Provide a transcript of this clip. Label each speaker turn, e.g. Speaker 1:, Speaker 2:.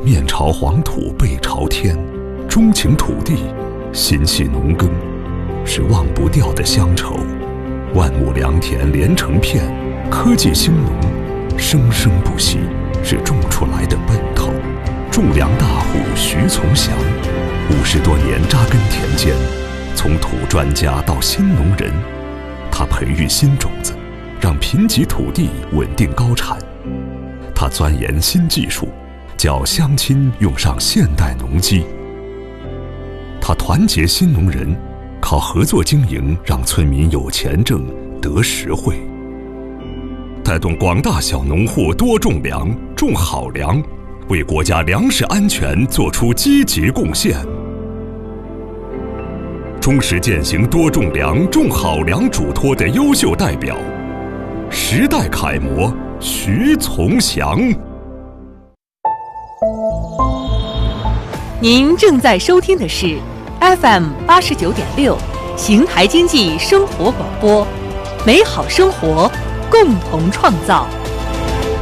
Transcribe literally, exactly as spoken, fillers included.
Speaker 1: 面朝黄土背朝天，钟情土地，心系农耕，是忘不掉的乡愁。万亩良田连成片，科技兴农，生生不息，是种出来的奔头。种粮大户徐从祥，五十多年扎根田间，从土专家到新农人，他培育新种子，让贫瘠土地稳定高产。他钻研新技术，叫乡亲用上现代农机。他团结新农人，靠合作经营让村民有钱挣得实惠，带动广大小农户多种粮，种好粮，为国家粮食安全做出积极贡献。忠实践行多种粮、种好粮嘱托的优秀代表，时代楷模徐从祥。
Speaker 2: 您正在收听的是 F M 八十九点六邢台经济生活广播，美好生活，共同创造。